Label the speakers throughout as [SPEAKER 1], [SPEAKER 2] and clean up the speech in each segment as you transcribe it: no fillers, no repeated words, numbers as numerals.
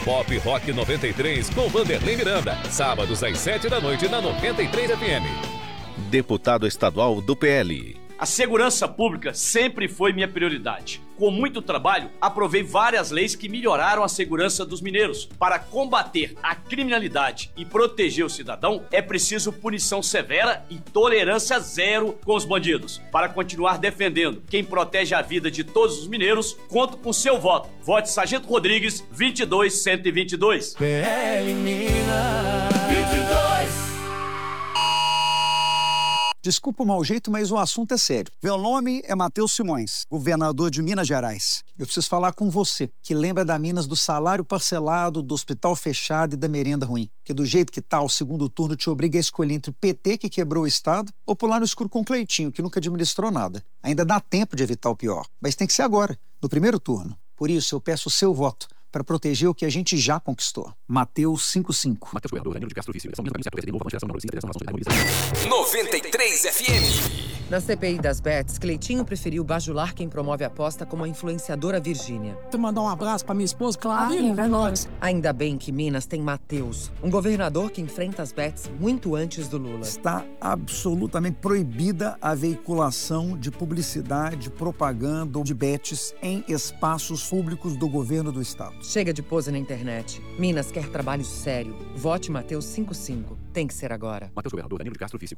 [SPEAKER 1] Pop Rock 93 com Vanderlei Miranda. Sábados às 7 da noite na 93 FM. Deputado estadual do PL.
[SPEAKER 2] A segurança pública sempre foi minha prioridade. Com muito trabalho, aprovei várias leis que melhoraram a segurança dos mineiros. Para combater a criminalidade e proteger o cidadão, é preciso punição severa e tolerância zero com os bandidos. Para continuar defendendo quem protege a vida de todos os mineiros, conto com seu voto. Vote Sargento Rodrigues, 22122.
[SPEAKER 3] PL Minas 22.
[SPEAKER 4] Desculpa o mau jeito, mas o assunto é sério. Meu nome é Matheus Simões, governador de Minas Gerais. Eu preciso falar com você, que lembra da Minas do salário parcelado, do hospital fechado e da merenda ruim. Que do jeito que tá, o segundo turno te obriga a escolher entre o PT, que quebrou o Estado, ou pular no escuro com o Cleitinho, que nunca administrou nada. Ainda dá tempo de evitar o pior, mas tem que ser agora, no primeiro turno. Por isso, eu peço o seu voto para proteger o que a gente já conquistou. Mateus 55.
[SPEAKER 5] Mateus Goiador, Danilo de Castro Vício, 93 FM.
[SPEAKER 6] Na CPI das Bets, Cleitinho preferiu bajular quem promove a aposta como a influenciadora Virgínia.
[SPEAKER 7] Tu mandar um abraço pra minha esposa, claro. É nóis.
[SPEAKER 6] Ainda bem que Minas tem Mateus, um governador que enfrenta as Bets muito antes do Lula.
[SPEAKER 4] Está absolutamente proibida a veiculação de publicidade, propaganda ou de bets em espaços públicos do governo do Estado.
[SPEAKER 6] Chega de pose na internet. Minas quer trabalho sério. Vote Mateus 55. Tem que ser agora.
[SPEAKER 5] Mateus Goiador, Danilo de Castro Vício,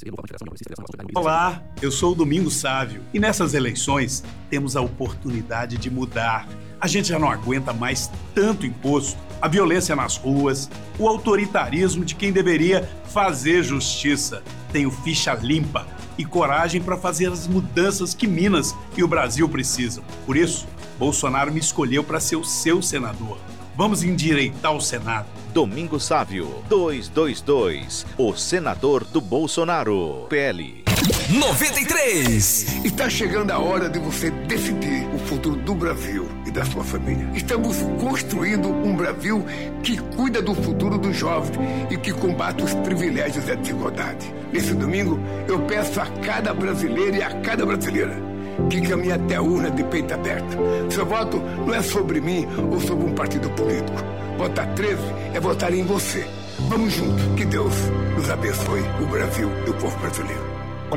[SPEAKER 8] Olá, eu sou o Domingos Sávio e nessas eleições temos a oportunidade de mudar. A gente já não aguenta mais tanto imposto, a violência nas ruas, o autoritarismo de quem deveria fazer justiça. Tenho ficha limpa e coragem para fazer as mudanças que Minas e o Brasil precisam. Por isso, Bolsonaro me escolheu para ser o seu senador. Vamos endireitar o Senado.
[SPEAKER 1] Domingos Sávio, 222, o senador do Bolsonaro, PL.
[SPEAKER 5] 93.
[SPEAKER 9] Está chegando a hora de você decidir o futuro do Brasil e da sua família. Estamos construindo um Brasil que cuida do futuro dos jovens e que combate os privilégios e a desigualdade. Nesse domingo, eu peço a cada brasileiro e a cada brasileira que caminhe até a urna de peito aberto. Seu voto não é sobre mim ou sobre um partido político. Votar 13 é votar em você. Vamos juntos. Que Deus nos abençoe, o Brasil e o povo brasileiro.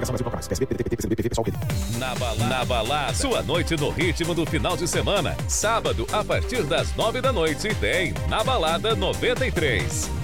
[SPEAKER 1] Na balada, sua noite no ritmo do final de semana. Sábado, a partir das 9 da noite, tem Na Balada 93.